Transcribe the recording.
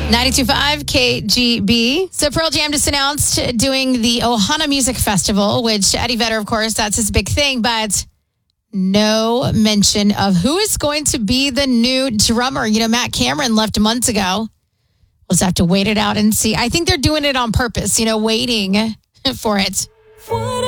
92.5 KGB. So Pearl Jam just announced doing the Ohana Music Festival, which Eddie Vedder, of course, that's his big thing, but no mention of who is going to be the new drummer. You know, Matt Cameron left months ago. We'll just have to wait it out and see. I think they're doing it on purpose, waiting for it.